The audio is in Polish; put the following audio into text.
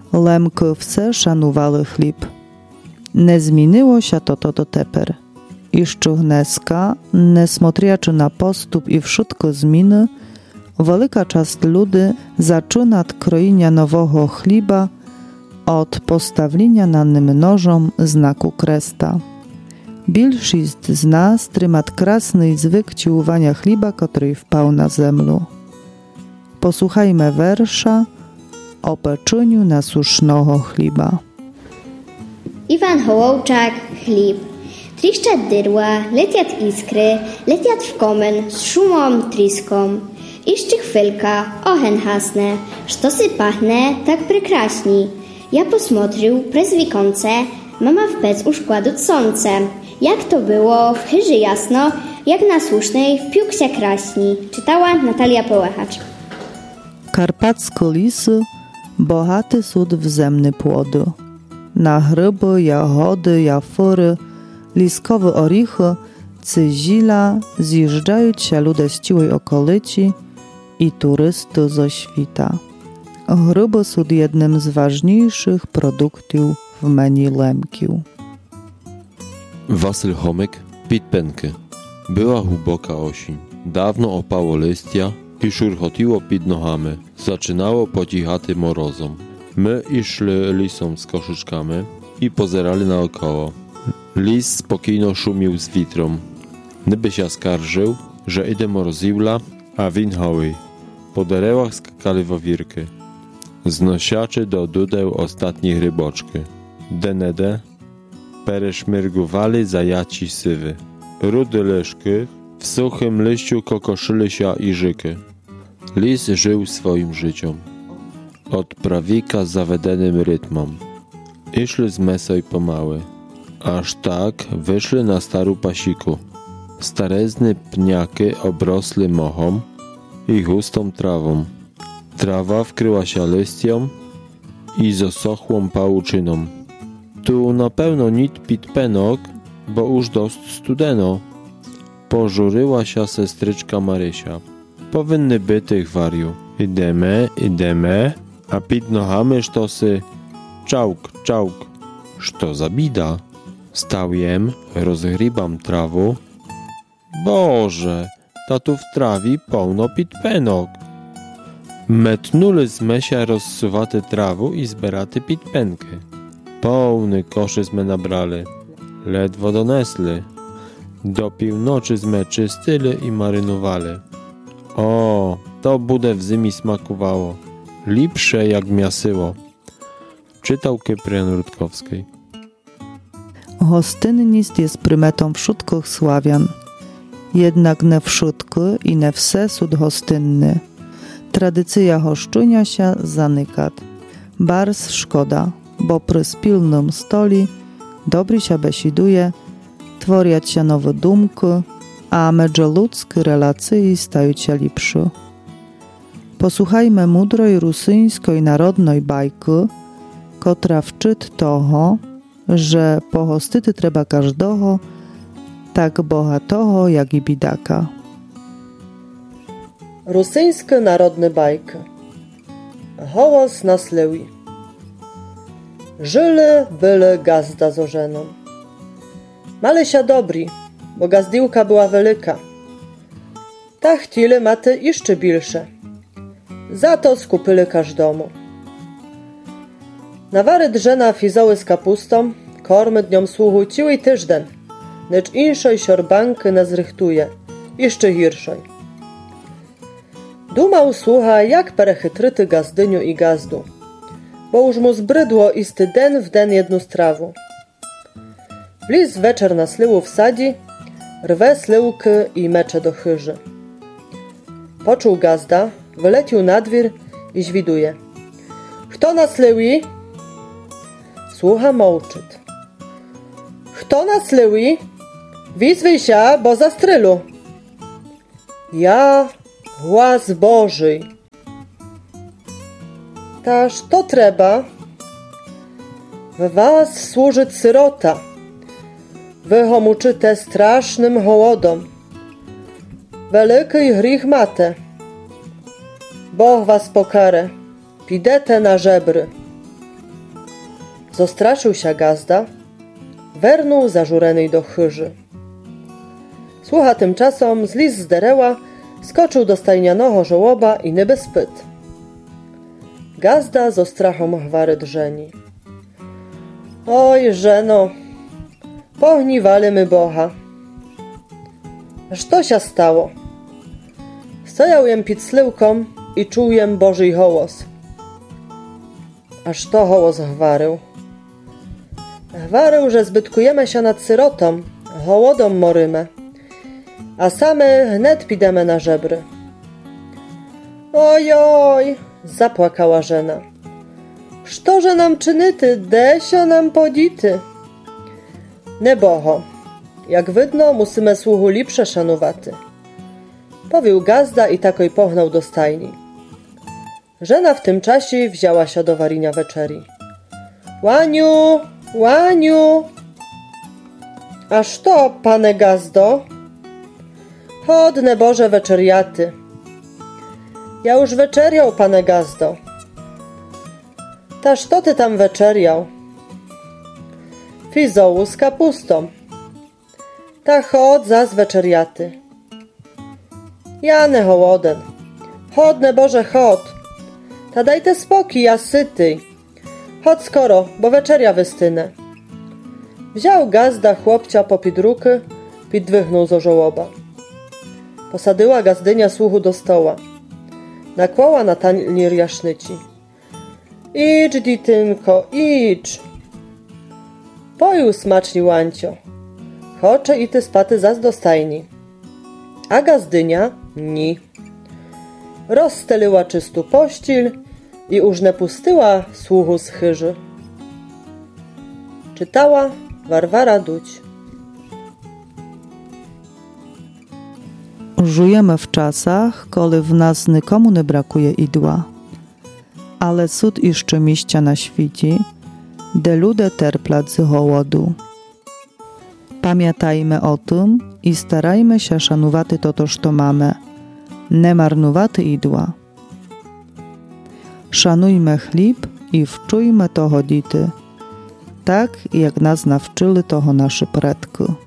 Лемки все шанували хліб. Не змінилося то дотепер. І щогнеска, несмотрячи на поступ і wszystko зміни, велика часть люди zaczyna od krojenia nowego chliba od postawienia na nim nożom znaku kresta. Більшість z nas trymat krasny zwyk ciuwania chliba, który wpał na zemlu. Posłuchajmy wersza o pieczeniu nasusznego chliba. Iwan Hołowczak, chlib. Triszczat dyrła, letiat iskry, letiat w komen z szumom, triskom. Jeszcze chwilka, ohen hasne, sztosy pachne tak prekraśni. Ja posmotrił prez wikonce, mama w pec uszkładut sące. Jak to było, w chyży jasno, jak na słusznej w piuksia kraśni. Czytała Natalia Połechacz. Karpackie lisy, bogaty sud wzemny płody. Na gryby, jagody, jafory, liskowe orichy, cyzila zjeżdżają się ludzie z ciłej okolicy i turysty ze świta. Gryby są jednym z ważniejszych produktów w menu Lemkiu. Wasyl Homek, Pitpenke. Była głęboka osień. Dawno opało listia i szurchotiło pod nohami. Zaczynało pocichaty morozom. My szli lisą z koszyczkami i pozerali naokoło. Lis spokojno szumił z witrą. Niby się skarżył, że idzie moroziwla, a win hoły. Po derewach skakali wawirki. Znosiaczy do dudeł ostatnich ryboczki. Denede pereszmyrgowali zajaci sywy. Rudy leszki w suchym liściu kokoszyli się iżyki. Lis żył swoim życiem. Od prawika z zawedenym rytmem. Iszli z mesoj pomały. Aż tak wyszli na starą pasiku. Starezne pniaki obrosły mochom i gustą trawą. Trawa wkryła się listią i zosochłą pałuczyną. Tu na pewno nit pit penok, bo już dost studeno. Pożuryła się sestryczka Marysia. Powinny być tych wariu. Ideme, a pid nohamy sztosy czałk, czałk. Szto za bida? Stał jem, rozgribam trawu. Boże, ta tu w trawi pełno pit penok. Metnuli z mesia rozsuwaty trawu i zberaty pit penkę. Pełny koszy sme nabrali, ledwo donesli. Do północy sme czystyli i marynowali. O, to bude w zimi smakowało. Lipsze jak miasyło. Czytał Kyprian Rutkowskiej. Hostynність jest prymetą wszystkich Sławian. Jednak nie wszystkie i nie wse są hostynne. Tradycja hoszczenia się zanika. Bars szkoda, bo przy spilnym stoli dobry się besiduje, tworять się nowe dumki, a międzyludzkie relacje stają się lepsze. Posłuchajmy mudrej rusyńskiej narodnej bajki, która wczyt toho, że pohostyty trzeba każdego, tak bogatego jak i bidaka. Rusyńskie narodne bajki. Hołos na slywi. Żyli byli gazda z ożeną. Malysia dobri, bo gazdiłka była wielka. Ta chcieli maty jeszcze bilsze. Za to skupili każdomu. Nawary drzena fizoły z kapustą, kormy dniom słuchu ciły tyżden, lecz inszej siorbanky nazrychtuje, jeszcze hirszoj. Dumał słucha, jak perechytryty gazdyniu i gazdu, bo już mu zbrydło isty den w den jedną strawu. Bliz wieczer na slywu wsadzi, rwe slyłki i mecze do chyży. Poczuł gazda, wylecił na dwir i zwiduje. Kto na slywi? Słucha mołczyt. Kto na slywi? Wizwyj się, bo zastrylu. Ja, głaz Boży. Taż to trzeba. W was służyć syrota. Wy homuczyte strasznym hołodom. Wielki grzech mate. Boh was pokarę. Pidete na żebry. Zostraszył się gazda, wernął zażurenej do chyży. Słucha tymczasem zlis z dereła, skoczył do stajnianego żołoba i niby spyt. Gazda z ostrachom chwary drzeni. Oj, żeno, pogniwali my Boha. Co się stało? Stojał jem pід slyłką i czuł jem Boży hołos. Aż to hołos chwarył. Chwarył, że zbytkujemy się nad syrotą, hołodą morymy, a same wnet pidemy na żebry. Ojoj, zapłakała żena. Sztoże nam czynyty, desio nam podity. Neboho, jak widno, musimy słuchu lipsze szanowaty. Powił gazda i takoj pochnął do stajni. Żena w tym czasie wzięła się do warinia wieczeri. Łaniu, Łaniu! Aż to, pane gazdo? Chodne Boże weczeriaty. Ja już weczeriał, pane gazdo. Taż to ty tam weczeriał? Fizołu z kapustą. Ta chod zas weczeriaty. Jane hołoden. Chodne Boże chod. Ta dajte spokój, ja syty. Chodź skoro, bo weczeria wystynę. Wziął gazda chłopcia popід ruky, підвигнув zo żołoba. Posadyła gazdynia słuchu do stoła. Nakłała na tanier jasznyci. Idź, ditynko, idź. Pojął smacznie łańcio. Chocze i ty spaty zas do stajni. A gazdynia ni. Rozsteliła czystą pościel i już nie pustyła słuchu z chyży. Czytała Warwara Duć. Żyjemy w czasach, kiedy w nas nikomu nie brakuje idła. Ale cud i szczęścia na świecie, de ludzie terplać z głodu. Pamiętajmy o tym i starajmy się szanować to, co mamy. Nie marnować idła. Szanujmy chleb i wczujmy toho dity, tak jak nas nawczyli toho nasze predki.